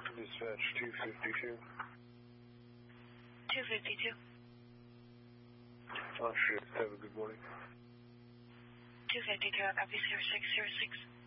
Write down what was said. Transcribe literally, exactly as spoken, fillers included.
Dispatch two fifty-two. two fifty-two. Oh, shit. Have a good morning. two fifty-two, I copy zero six zero six.